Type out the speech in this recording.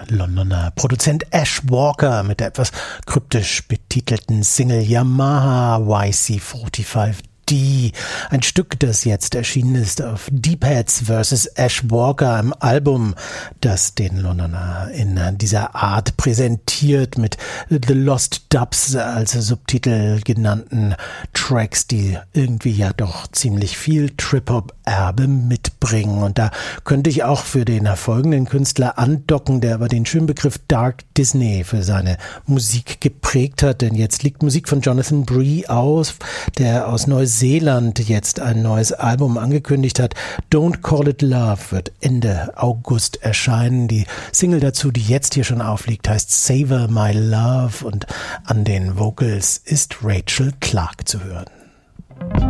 Londoner Produzent Ash Walker mit der etwas kryptisch betitelten Single Yamaha YC45D. Ein Stück, das jetzt erschienen ist auf Deepheads vs. Ash Walker, einem Album, das den Londoner in dieser Art präsentiert, mit The Lost Dubs als Subtitel genannten Tracks, die irgendwie ja doch ziemlich viel Trip-Hop-Erbe mitbringen. Und da könnte ich auch für den folgenden Künstler andocken, der aber den schönen Begriff Dark Disney für seine Musik geprägt hat. Denn jetzt liegt Musik von Jonathan Bree aus, der aus Neuseeland jetzt ein neues Album angekündigt hat. Don't Call It Love wird Ende August erscheinen. Die Single dazu, die jetzt hier schon aufliegt, heißt Savor My Love und an den Vocals ist Rachel Clark zu hören.